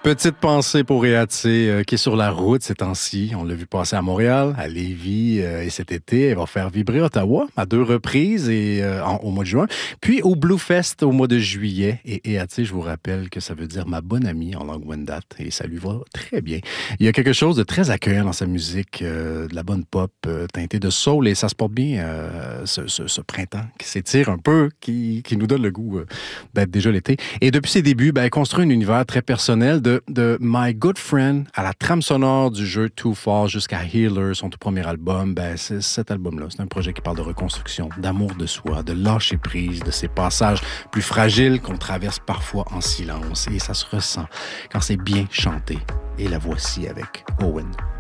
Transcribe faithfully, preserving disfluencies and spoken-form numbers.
Petite pensée pour Réatsé, euh, qui est sur la route ces temps-ci. On l'a vu passer à Montréal, à Lévis, euh, et cet été, elle va faire vibrer Ottawa à deux reprises et, euh, en, au mois de juin. Puis au Blue Fest au mois de juillet. Et Réatsé, je vous rappelle que ça veut dire ma bonne amie en langue Wendat. Et ça lui va très bien. Il y a quelque chose de très accueillant dans sa musique, euh, de la bonne pop euh, teintée de soul. Et ça se porte bien euh, ce, ce, ce printemps qui s'étire un peu, qui, qui nous donne le goût euh, d'être déjà l'été. Et depuis ses débuts, ben, elle construit un univers très personnel de De, de My Good Friend à la trame sonore du jeu Too Far jusqu'à Healer, son tout premier album. Ben, c'est cet album-là. C'est un projet qui parle de reconstruction, d'amour de soi, de lâcher prise, de ces passages plus fragiles qu'on traverse parfois en silence. Et ça se ressent quand c'est bien chanté. Et la voici avec Owen.